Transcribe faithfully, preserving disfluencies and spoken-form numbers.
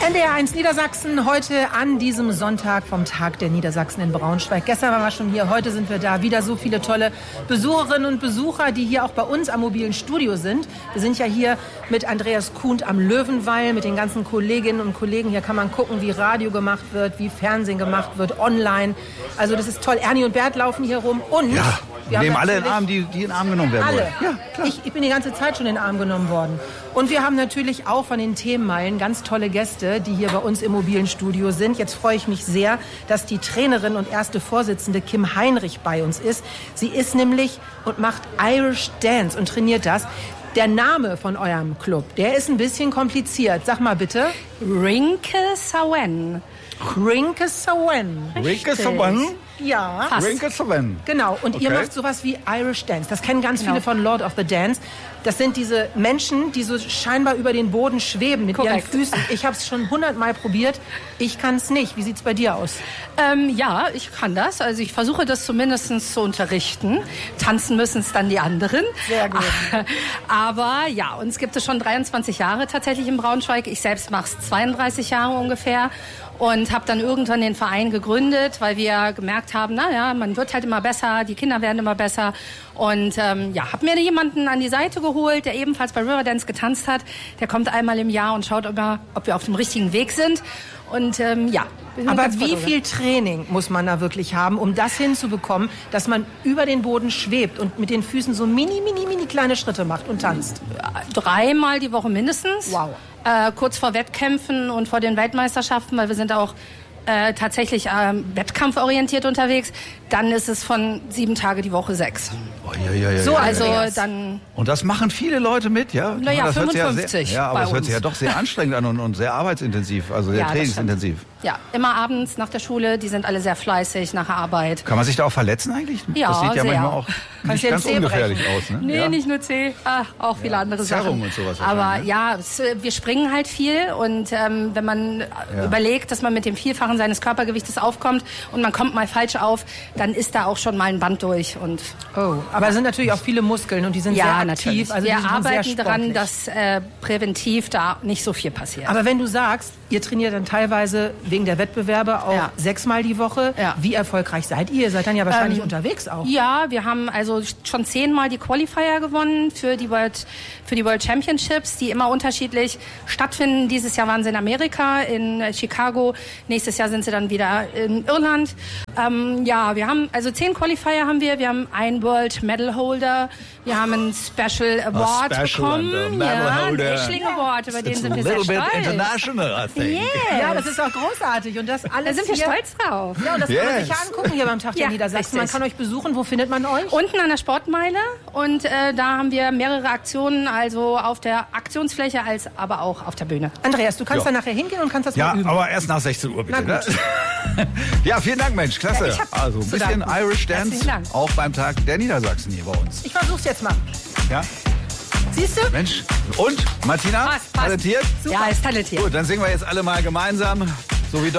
N D R eins Niedersachsen, heute an diesem Sonntag vom Tag der Niedersachsen in Braunschweig. Gestern waren wir schon hier, heute sind wir da. Wieder so viele tolle Besucherinnen und Besucher, die hier auch bei uns am mobilen Studio sind. Wir sind ja hier mit Andreas Kuhnt am Löwenwall, mit den ganzen Kolleginnen und Kollegen. Hier kann man gucken, wie Radio gemacht wird, wie Fernsehen gemacht wird, online. Also das ist toll. Ernie und Bert laufen hier rum und... Ja. Wir nehmen alle in den Arm, die, die in den Arm genommen werden alle. wollen. Ja, klar. Ich, ich bin die ganze Zeit schon in den Arm genommen worden. Und wir haben natürlich auch von den Themenmeilen ganz tolle Gäste, die hier bei uns im mobilen Studio sind. Jetzt freue ich mich sehr, dass die Trainerin und erste Vorsitzende Kim Heinrich bei uns ist. Sie ist nämlich und macht Irish Dance und trainiert das. Der Name von eurem Club, der ist ein bisschen kompliziert. Sag mal bitte. Rinke Sawen. Rinke Sawen. Rinke Sawen? Ja. Fast. Rinke Sawen. Genau, und Okay. ihr macht sowas wie Irish Dance. Das kennen ganz Genau. viele von Lord of the Dance. Das sind diese Menschen, die so scheinbar über den Boden schweben mit Korrekt. ihren Füßen. Ich habe es schon hundertmal probiert. Ich kann es nicht. Wie sieht's bei dir aus? Ähm, ja, ich kann das. Also ich versuche das zumindest zu unterrichten. Tanzen müssen es dann die anderen. Sehr gut. Aber ja, uns gibt es schon dreiundzwanzig Jahre tatsächlich in Braunschweig. Ich selbst mache es zweiunddreißig Jahre ungefähr. Und habe dann irgendwann den Verein gegründet, weil wir gemerkt haben, naja, man wird halt immer besser, die Kinder werden immer besser. Und ähm, ja, habe mir jemanden an die Seite geholt, der ebenfalls bei Riverdance getanzt hat. Der kommt einmal im Jahr und schaut immer, ob wir auf dem richtigen Weg sind. Und ähm, ja. wir sind Aber ganz wie froh viel Training muss man da wirklich haben, um das hinzubekommen, dass man über den Boden schwebt und mit den Füßen so mini, mini, mini kleine Schritte macht und tanzt? Dreimal die Woche mindestens. Wow. Äh, kurz vor Wettkämpfen und vor den Weltmeisterschaften, weil wir sind auch äh, tatsächlich ähm, wettkampforientiert unterwegs. Dann ist es von sieben Tage die Woche sechs. Oh, ja, ja, ja, So, ja, Also ja. dann... Und das machen viele Leute mit, ja? Na ja, Das hört sich fünfundfünfzig Ja, sehr, ja, aber bei es hört sich ja uns. doch sehr anstrengend an und, und sehr arbeitsintensiv, also sehr Ja, das trainingsintensiv. Ja, immer abends nach der Schule. Die sind alle sehr fleißig nach der Arbeit. Kann man sich da auch verletzen eigentlich? Ja, das sieht ja sehr. manchmal auch Kannst nicht dir ganz den Zeh ungefährlich brechen. aus. Ne? Nee, ja? nicht nur C, ah, auch viele andere Zerrung Sachen. und sowas Aber wahrscheinlich, ne? ja, es, äh, wir springen halt viel und ähm, wenn man Ja. überlegt, dass man mit dem Vielfachen seines Körpergewichtes aufkommt und man kommt mal falsch auf, dann ist da auch schon mal ein Band durch. Und Oh, aber es sind natürlich auch viele Muskeln und die sind sehr ja, aktiv. natürlich. Also die wir sind arbeiten sehr daran, sportlich. dass äh, präventiv da nicht so viel passiert. Aber wenn du sagst, ihr trainiert dann teilweise wegen der Wettbewerbe auch Ja. sechsmal die Woche, Ja. wie erfolgreich seid ihr? Ihr seid dann ja wahrscheinlich Ähm, unterwegs auch. Ja, wir haben also schon zehnmal die Qualifier gewonnen für die World, für die World Championships, die immer unterschiedlich stattfinden. Dieses Jahr waren sie in Amerika, in äh, Chicago. Nächstes Jahr sind sie dann wieder in Irland. Ähm, ja, wir haben also zehn Qualifier haben wir. Wir haben einen World Medal Holder. Wir haben einen Special Award Special bekommen. and a Medal ja, Holder. einen Ishling Award, über den It's a sind wir sehr little bit stolz. international, I think. Yes. Ja, das ist auch großartig. Und das Da alles sind wir hier, stolz drauf. Ja, und das kann man sich ja Yes. angucken hier beim Tag der Ja, Niedersachsen. Man richtig. kann euch besuchen. Wo findet man euch? Unten an der Sportmeile und äh, da haben wir mehrere Aktionen, also auf der Aktionsfläche als aber auch auf der Bühne. Andreas, du kannst Ja. da nachher hingehen und kannst das Ja, mal üben. aber erst nach sechzehn Uhr bitte. Na Ne? gut. Ja, vielen Dank, Mensch. Klasse. Ja, ich hab also ein zu bisschen danken. Irish Dance, Herzlichen Dank. auch beim Tag der Niedersachsen hier bei uns. Ich versuch's jetzt mal. Ja, Siehst du? Mensch. Und, Martina? Passt, passt. Talentiert? Ja, ist talentiert. Gut, dann singen wir jetzt alle mal gemeinsam, so wie